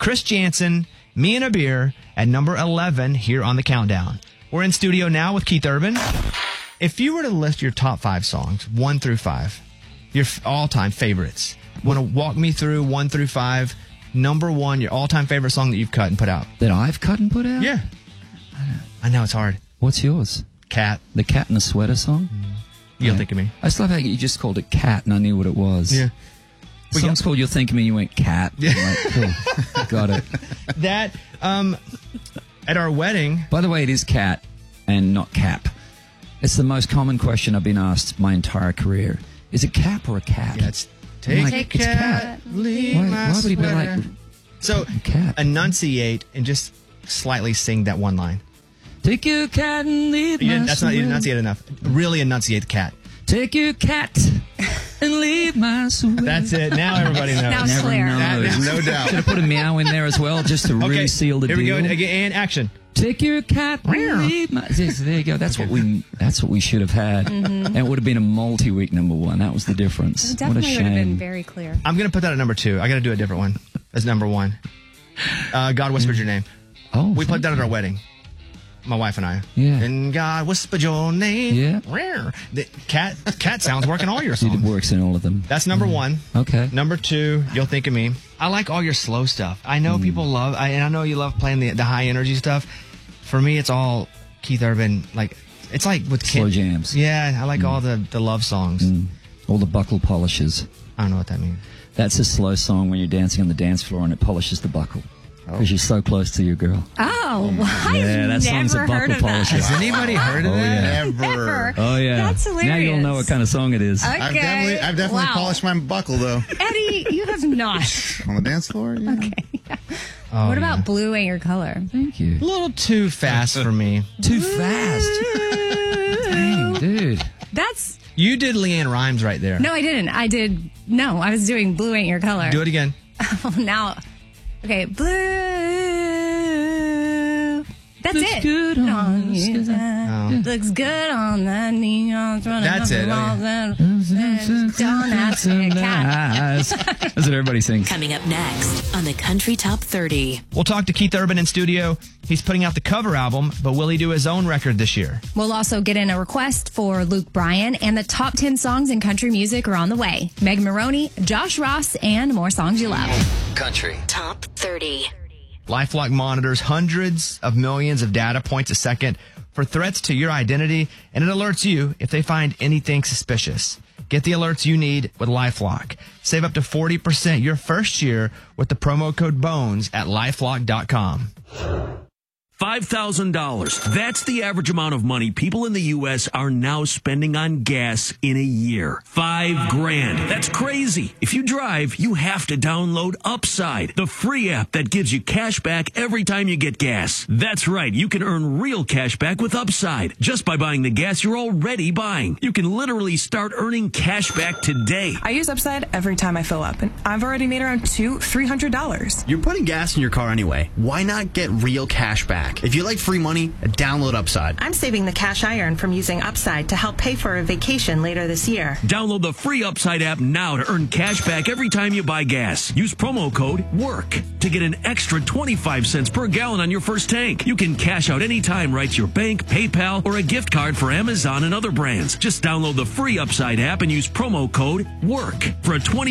Chris Jansen, Me and a Beer at number 11 here on the countdown. We're in studio now with Keith Urban. If you were to list your top 5 songs, 1 through 5, your all-time favorites, want to walk me through 1 through 5, number 1, your all-time favorite song that you've cut and put out? That I've cut and put out? Yeah. I know, it's hard. What's yours? Cat. The Cat in the Sweater song? You'll Think of Me. I just love how you just called it Cat and I knew what it was. Yeah. The song's called You'll Think of Me, you went Cat. Yeah. Like, cool. Got it. That, at our wedding... By the way, it is Cat and not Cap. It's the most common question I've been asked my entire career. Is it Cap or a cat? Yeah, it's Take it's cat, leave my why would he be sweater. like... So, Cat. enunciate and just slightly sing that one line. Take your cat and leave my That's not sweater. enunciate enough. Really enunciate the cat. Take your cat and leave my sweater. That's it. Now everybody knows. Now Never Slayer. knows. No doubt. Should have put a meow in there as well, just to really seal the here deal. we go again. And action. Take your cat and leave my... There you go. That's what we should have had. And it would have been a multi-week number 1. That was the difference. It What a definitely would have been shame. very clear. I'm going to put that at number 2. I got to do a different one as number 1. God Whispered Your Name. Oh, We played that at our wedding. My wife and I. Yeah. And God whispered your name. Yeah. The cat sounds work in all your songs. It works in all of them. That's number 1. Okay. Number 2, You'll Think of Me. I like all your slow stuff. I know people love, and I know you love playing the high energy stuff. For me, it's all Keith Urban. Like, it's like with Slow jams. Yeah, I like all the love songs. All the buckle polishes. I don't know what that means. That's a slow song when you're dancing on the dance floor and it polishes the buckle. Because you're so close to your girl. Oh, Yeah, that I've song's a never heard buckle of that. polisher. Has anybody heard of Oh, that? yeah. Never. Oh, yeah. That's hilarious. Now you'll know what kind of song it is. Okay. I've definitely Wow. polished my buckle, though. Eddie, you have not. On the dance floor, yeah. Okay. Oh, What about Blue Ain't Your Color? Thank you. A little too fast for me. Too fast. Dang, dude. That's... You did Leanne Rhymes right there. No, I didn't. I was doing Blue Ain't Your Color. Do it again. Oh, now... Okay, Blue... That's Looks it. good on you. Looks good on that neon. That's it. Don't ask me a cat. That's what everybody sings. Coming up next on the Country Top 30. We'll talk to Keith Urban in studio. He's putting out the cover album, but will he do his own record this year? We'll also get in a request for Luke Bryan, and the top 10 songs in country music are on the way. Meg Maroney, Josh Ross, and more songs you love. Country. Top 30. LifeLock monitors hundreds of millions of data points a second for threats to your identity, and it alerts you if they find anything suspicious. Get the alerts you need with LifeLock. Save up to 40% your first year with the promo code BONES at LifeLock.com. $5,000. That's the average amount of money people in the U.S. are now spending on gas in a year. $5,000. That's crazy. If you drive, you have to download Upside, the free app that gives you cash back every time you get gas. That's right. You can earn real cash back with Upside just by buying the gas you're already buying. You can literally start earning cash back today. I use Upside every time I fill up, and I've already made around $300. You're putting gas in your car anyway. Why not get real cash back? If you like free money, download Upside. I'm saving the cash I earn from using Upside to help pay for a vacation later this year. Download the free Upside app now to earn cash back every time you buy gas. Use promo code WORK to get an extra 25 cents per gallon on your first tank. You can cash out anytime right to your bank, PayPal, or a gift card for Amazon and other brands. Just download the free Upside app and use promo code WORK for a 20